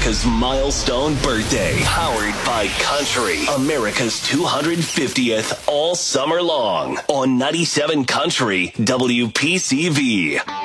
America's milestone birthday. Powered by Country. America's 250th all summer long. On 97 Country WPCV.